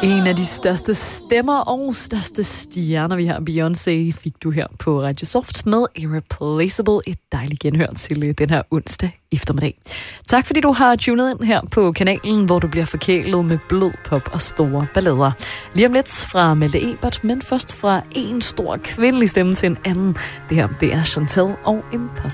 En af de største stemmer og største stjerner, vi har, Beyoncé, fik du her på Radio Soft med Irreplaceable. Et dejligt genhør til den her onsdag eftermiddag. Tak fordi du har tunet ind her på kanalen, hvor du bliver forkælet med blød pop og store ballader. Lige om lidt fra Malte Ebert, men først fra en stor kvindelig stemme til en anden. Det her, det er Chantel og Impossible.